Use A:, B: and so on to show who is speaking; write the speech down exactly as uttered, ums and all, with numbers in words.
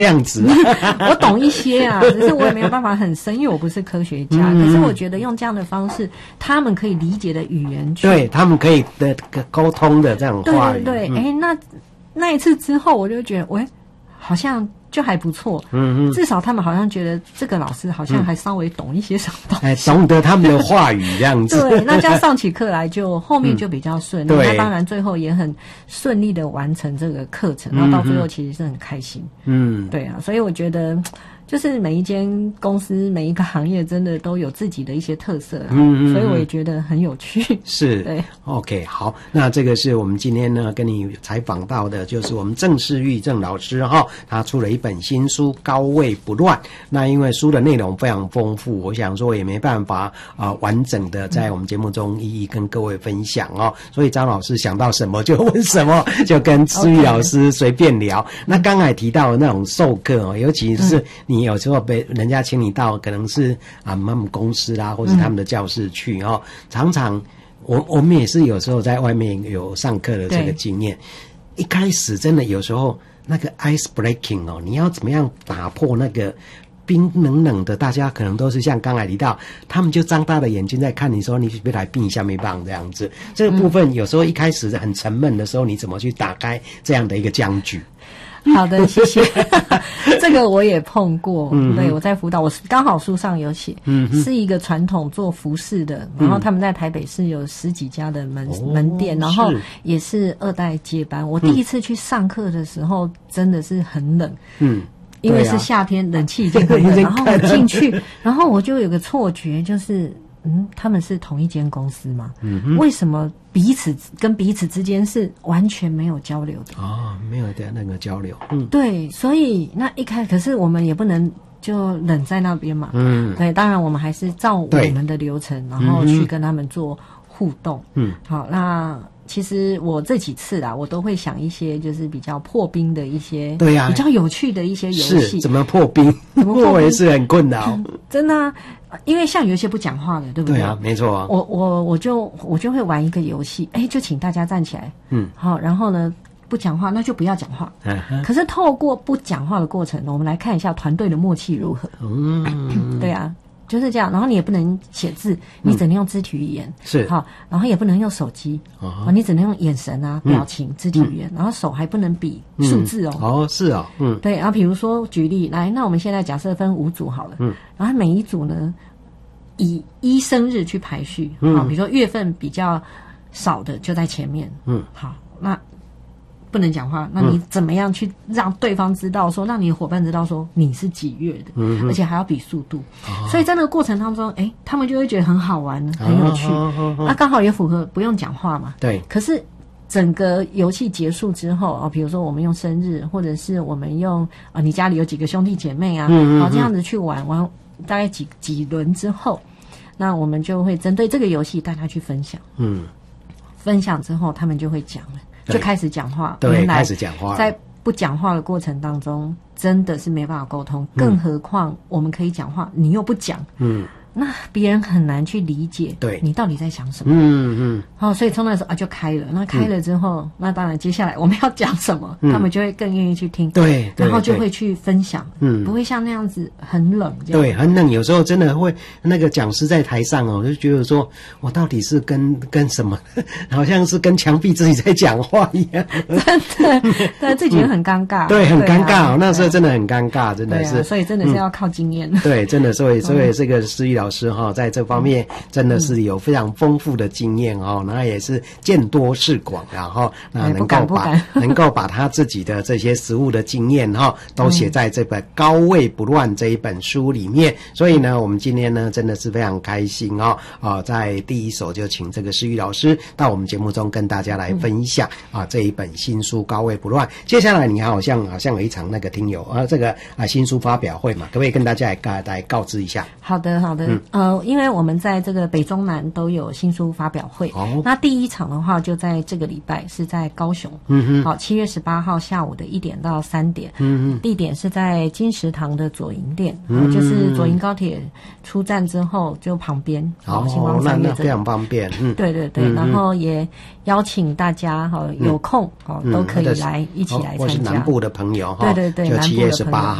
A: 这样子、啊。
B: 我懂一些啊，只是我也没有办法很深，因为我不是科学家。嗯、可是我觉得用这样的方式，他们可以理解的语言去，
A: 对他们可以的沟通的这种话语。
B: 对对对，哎、嗯欸，那那一次之后，我就觉得，喂，好像就还不错。嗯嗯，至少他们好像觉得这个老师好像还稍微懂一些什么东西，
A: 哎、嗯，懂得他们的话语这样子。
B: 对，那这样上起课来就后面就比较顺利。嗯、那当然最后也很顺利的完成这个课程，然后到最后其实是很开心。嗯，对啊，所以我觉得。就是每一间公司每一个行业真的都有自己的一些特色、啊、嗯, 嗯, 嗯，所以我也觉得很有趣。
A: 是，
B: 对
A: ，OK， 好，那这个是我们今天呢跟你采访到的，就是我们郑世玉郑老师哈，他出了一本新书《高位不乱》。那因为书的内容非常丰富，我想说也没办法啊、呃、完整的在我们节目中一一跟各位分享哦，所以张老师想到什么就问什么，就跟世玉老师随便聊。Okay. 那刚才提到的那种授课哦，尤其是你。有时候被人家请你到可能是啊他们公司啦，或者他们的教室去哦，嗯、常常我我们也是有时候在外面有上课的这个经验，一开始真的有时候那个 ice breaking 哦，你要怎么样打破那个冰冷冷的，大家可能都是像刚才提到，他们就张大的眼睛在看你说你别来冰一下没棒这样子，这个部分有时候一开始很沉闷的时候，你怎么去打开这样的一个僵局？
B: 好的，谢谢。这个我也碰过，嗯、对，我在辅导，我刚好书上有写，嗯、是一个传统做服饰的，然后他们在台北市有十几家的门、嗯、门店，然后也是二代接班。我第一次去上课的时候，真的是很冷，嗯，因为是夏天，冷气已经很冷，然后我进去，然后我就有个错觉，就是。嗯，他们是同一间公司吗？嗯，为什么彼此跟彼此之间是完全没有交流的？
A: 哦，没有的那个交流。嗯，
B: 对，所以那一开始，可是我们也不能就冷在那边嘛。嗯，对，当然我们还是照我们的流程，然后去跟他们做互动。嗯，好，那其实我这几次啦，我都会想一些就是比较破冰的一些，对呀、啊，比较有趣的一些游戏。
A: 是怎么破冰？
B: 怎么破冰？
A: 我也是很困扰。
B: 真的、啊。因为像有一些不讲话的，对不对？
A: 对啊，没错啊。
B: 我我我就我就会玩一个游戏，哎，就请大家站起来，嗯，好，然后呢不讲话，那就不要讲话。嗯、可是透过不讲话的过程，我们来看一下团队的默契如何。嗯，对啊，就是这样。然后你也不能写字，你只能用肢体语言，是、嗯、好，然后也不能用手机，哦，你只能用眼神啊、表情、嗯、肢体语言，嗯、然后手还不能比数字哦。
A: 嗯、哦，是哦，嗯，
B: 对。然后比如说举例来，那我们现在假设分五组好了，嗯，然后每一组呢。以一生日去排序，嗯，好，比如说月份比较少的就在前面，嗯，好，那不能讲话，那你怎么样去让对方知道说，让你的伙伴知道说你是几月的，嗯，而且还要比速度，哦、所以在那个过程当中，哎，他们就会觉得很好玩，很有趣，哦哦哦、那刚好也符合不用讲话嘛，对，可是。整个游戏结束之后啊，比如说我们用生日，或者是我们用啊，你家里有几个兄弟姐妹啊，嗯嗯嗯然后这样子去玩玩，大概几几轮之后，那我们就会针对这个游戏大家去分享，嗯，分享之后他们就会讲了，就开始讲话，
A: 对，开始讲话，
B: 在不讲话的过程当中，真的是没办法沟通，更何况我们可以讲话，你又不讲，嗯。那别人很难去理解，对你到底在想什么。嗯嗯。好、哦，所以从那时候啊就开了。那开了之后，嗯、那当然接下来我们要讲什么，嗯、他们就会更愿意去听。对，对然后就会去分享。嗯，不会像那样子很冷这样。
A: 对，很冷。有时候真的会，那个讲师在台上哦，就觉得说我到底是跟跟什么，好像是跟墙壁自己在讲话一样。
B: 真的，对，自己很尴尬。
A: 嗯、对，很尴尬、哦啊。那时候真的很尴尬，真的是。
B: 啊、所以真的是要靠经验。
A: 嗯、对，真的，所以所以这个思玉老师哈，在这方面真的是有非常丰富的经验哦，那也是见多识广，然后那能够把能够把他自己的这些实务的经验哈，都写在这本《高位不乱》这一本书里面。所以呢，我们今天呢真的是非常开心哦，啊，在第一手就请这个思玉老师到我们节目中跟大家来分享啊这一本新书《高位不乱》。接下来你好像好像有一场那个听友啊这个啊新书发表会嘛，可不可以跟大家来来告知一下？
B: 好的，好的。 对，呃，因为我们在这个北中南都有新书发表会，
A: 哦，
B: 那第一场的话就在这个礼拜是在高雄，
A: 嗯哼，
B: 好，七月十八号下午的一点到三点，
A: 嗯哼，
B: 地点是在金石堂的左营店，
A: 嗯
B: 哦，就是左营高铁出站之后就旁边，
A: 哦，
B: 星光
A: 那
B: 三月这里
A: 那非常方便，嗯，
B: 对对对，
A: 嗯
B: 然后也邀请大家哈，有空哦都可以来一起来参加，
A: 或是南部的朋友哈，
B: 对对对，
A: 就七
B: 南部的朋友
A: 月十八。